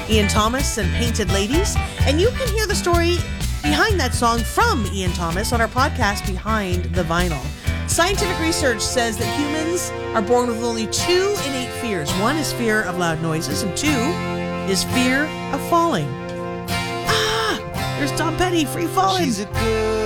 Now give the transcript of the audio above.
Ian Thomas and Painted Ladies. And you can hear the story behind that song from Ian Thomas on our podcast, Behind the Vinyl. Scientific research says that humans are born with only 2 innate fears. One is fear of loud noises, and 2 is fear of falling. There's Tom Petty, Free Falling. She's a good